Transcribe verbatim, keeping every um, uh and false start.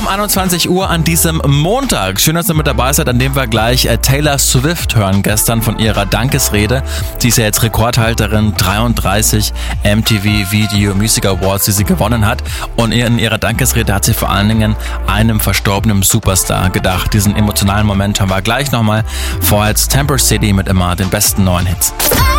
um einundzwanzig Uhr an diesem Montag. Schön, dass ihr mit dabei seid, an dem wir gleich äh, Taylor Swift hören, gestern von ihrer Dankesrede. Sie ist ja jetzt Rekordhalterin, dreiunddreißig M T V Video Music Awards, die sie gewonnen hat. Und in ihrer Dankesrede hat sie vor allen Dingen einem verstorbenen Superstar gedacht. Diesen emotionalen Moment haben wir gleich nochmal. Vorher jetzt Temper City mit immer den besten neuen Hits.